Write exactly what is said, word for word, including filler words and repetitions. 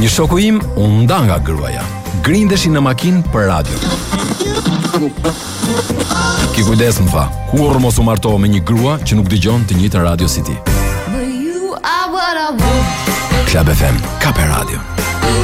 Një shoku im u nda nga gruaja. Grindeshi në makinë për radio. Ki kujdes më tha, kur mos u martohu me një grua që nuk dëgjon të njëjtën radio si ti. Club F M, Kape Radio.